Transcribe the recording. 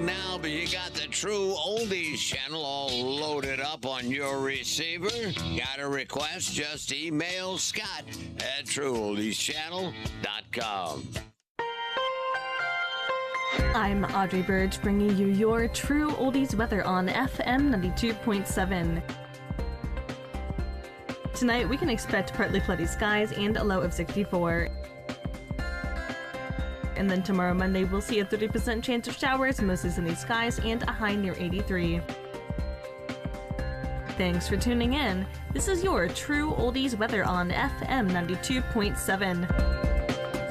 now, but you got the True Oldies channel all loaded up on your receiver. Got a request? Just email Scott at TrueOldiesChannel.com. I'm Audrey Burge, bringing you your True Oldies weather on FM 92.7. Tonight, we can expect partly cloudy skies and a low of 64. And then tomorrow, Monday, we'll see a 30% chance of showers, mostly sunny skies, and a high near 83. Thanks for tuning in. This is your True Oldies weather on FM 92.7.